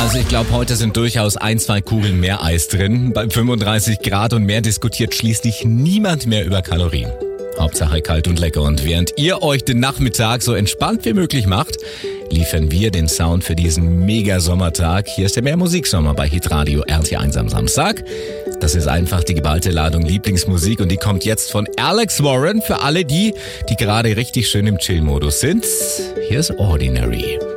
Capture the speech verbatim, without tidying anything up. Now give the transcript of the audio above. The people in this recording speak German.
Also ich glaube, heute sind durchaus ein, zwei Kugeln mehr Eis drin. Bei fünfunddreißig Grad und mehr diskutiert schließlich niemand mehr über Kalorien. Hauptsache kalt und lecker. Und während ihr euch den Nachmittag so entspannt wie möglich macht, liefern wir den Sound für diesen Mega-Sommertag. Hier ist der Mehr-Musik-Sommer bei Hitradio R T eins am Samstag. Das ist einfach die geballte Ladung Lieblingsmusik und die kommt jetzt von Alex Warren für alle die, die gerade richtig schön im Chill-Modus sind. Hier ist Ordinary.